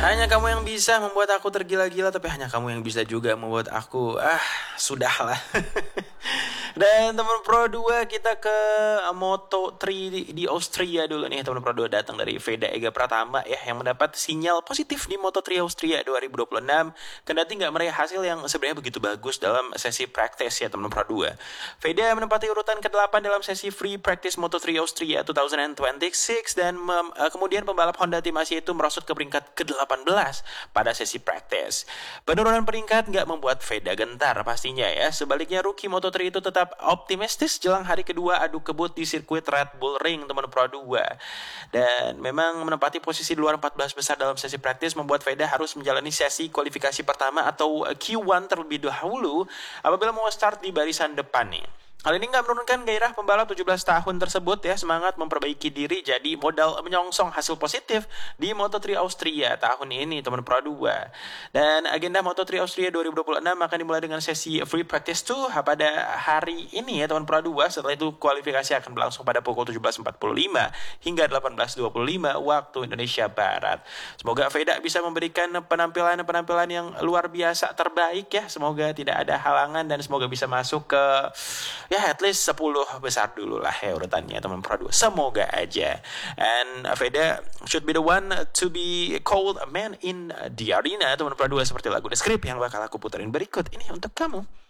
Hanya kamu yang bisa membuat aku tergila-gila, tapi hanya kamu yang bisa juga membuat aku, sudahlah. Dan teman Pro 2 kita ke Moto3 di Austria dulu nih. Teman Pro 2 datang dari Veda Ega Pratama ya, yang mendapat sinyal positif di Moto3 Austria 2026. Kendati nggak meraih hasil yang sebenarnya begitu bagus dalam sesi praktis ya teman Pro 2. Veda menempati urutan ke-8 dalam sesi free practice Moto3 Austria 2026 dan kemudian pembalap Honda tim Asia itu merosot ke peringkat ke-18 pada sesi praktis. Penurunan peringkat nggak membuat Veda gentar pastinya ya. Sebaliknya rookie Moto3 itu tetap optimistis jelang hari kedua adu kebut di sirkuit Red Bull Ring teman Pro 2. Dan memang menempati posisi di luar 14 besar dalam sesi praktis membuat Veda harus menjalani sesi kualifikasi pertama atau Q1 terlebih dahulu apabila mau start di barisan depan nih. Hal ini nggak menurunkan gairah pembalap 17 tahun tersebut ya, semangat memperbaiki diri jadi modal menyongsong hasil positif di Moto3 Austria tahun ini teman Pro 2. Dan agenda Moto3 Austria 2026 akan dimulai dengan sesi free practice 2 pada hari ini ya teman Pro 2. Setelah itu kualifikasi akan berlangsung pada pukul 17.45 hingga 18.25 waktu Indonesia Barat. Semoga Veda bisa memberikan penampilan yang luar biasa terbaik ya. Semoga tidak ada halangan dan semoga bisa masuk ke ya at least 10 besar dulu lah ya urutannya teman Pro 2. Semoga aja. And Veda should be the one to be called a man in the arena teman Pro 2 seperti lagu The Script yang bakal aku puterin berikut ini untuk kamu.